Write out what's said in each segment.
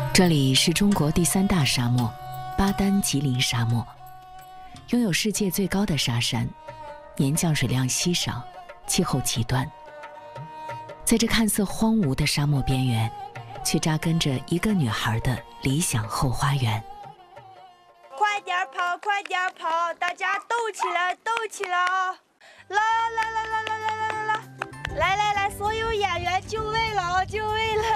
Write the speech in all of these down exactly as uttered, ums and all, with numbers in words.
这里是中国第三大沙漠——巴丹吉林沙漠，拥有世界最高的沙山，年降水量稀少，气候极端。在这看似荒芜的沙漠边缘，却扎根着一个女孩的理想后花园。 快点跑，快点跑，大家斗起来，斗起来啊！来来来来来来来来来，来来来，所有演员就位了啊，就位了！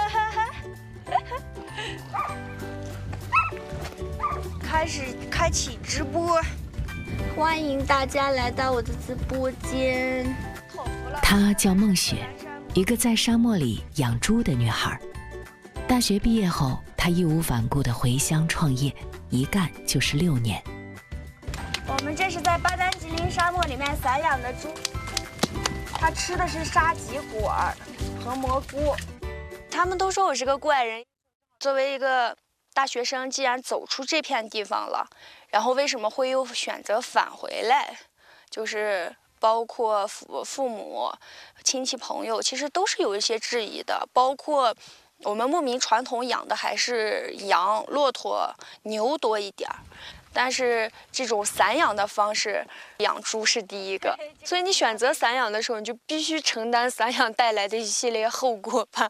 开始开启直播，欢迎大家来到我的直播间。 她叫孟雪，一个在沙漠里养猪的女孩。大学毕业后，她义无反顾地回乡创业，一干就是六年。 我们这是在巴丹吉林沙漠里面散养的猪，它吃的是沙棘果和蘑菇。他们都说我是个怪人。作为一个大学生，既然走出这片地方了，然后为什么会又选择返回来？就是包括父父母、亲戚朋友，其实都是有一些质疑的。包括我们牧民传统养的还是羊、骆驼、牛多一点儿，但是这种散养的方式养猪是第一个，所以你选择散养的时候，你就必须承担散养带来的一系列后果吧。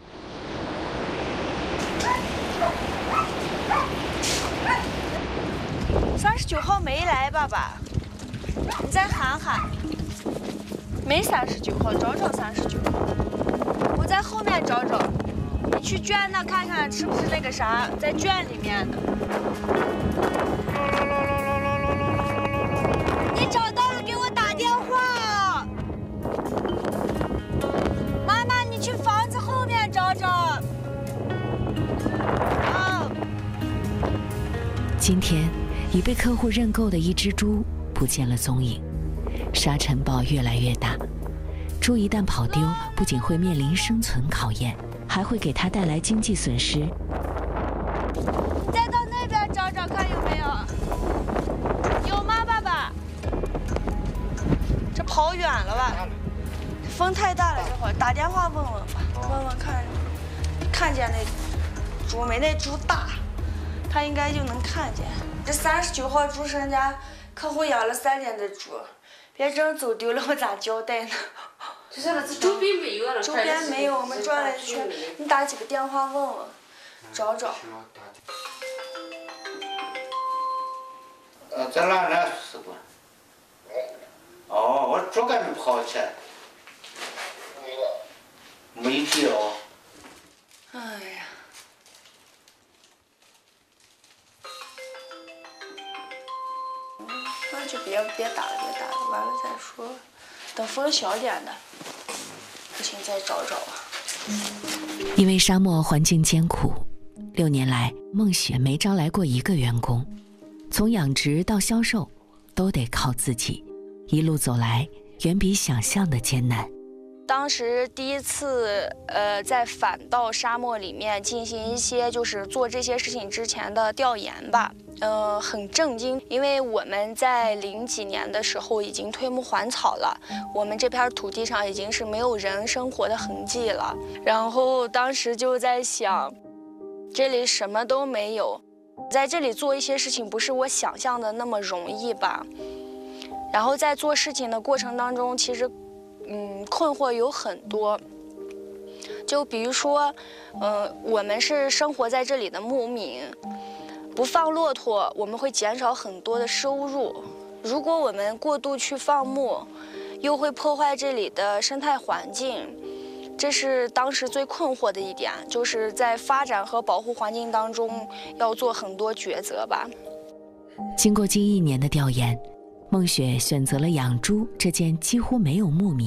三十九号没来，爸爸，你再喊喊。没三十九号，找找三十九号。我在后面找找，你去圈那看看是不是那个啥，在圈里面的。你找到了，给我打电话。妈妈，你去房子后面找找。啊。 今天。已被客户认购的一只猪不见了踪影，沙尘暴越来越大，猪一旦跑丢，不仅会面临生存考验，还会给它带来经济损失。 再到那边找找看有没有，有吗，爸爸？这跑远了吧？风太大了，这会儿打电话问问吧，问问看，看见那猪没？那猪大，他应该就能看见。这三十九号猪是人家客户养了三年的猪，别真走丢了，我咋交代呢？ 周边没有了， 周边没有，我们转了一圈，你打几个电话问问，找找。 呃，在哪哪是不？哦，我猪还没跑起来。没皮哦。 哎呀。那就别别打了，别打了，完了再说，等风小点的，不行再找找啊。 因为沙漠环境艰苦，六年来孟雪没招来过一个员工，从养殖到销售都得靠自己，一路走来远比想象的艰难。 当时第一次，呃，在返到沙漠里面进行一些就是做这些事情之前的调研吧，呃，很震惊，因为我们在零几年的时候已经推木还草了，我们这片土地上已经是没有人生活的痕迹了。然后当时就在想，这里什么都没有，在这里做一些事情不是我想象的那么容易吧。然后在做事情的过程当中，其实。嗯，困惑有很多，就比如说，呃，我们是生活在这里的牧民，不放骆驼，我们会减少很多的收入。如果我们过度去放牧，又会破坏这里的生态环境，这是当时最困惑的一点，就是在发展和保护环境当中要做很多抉择吧。 经过近一年的调研，孟雪选择了养猪这件几乎没有牧民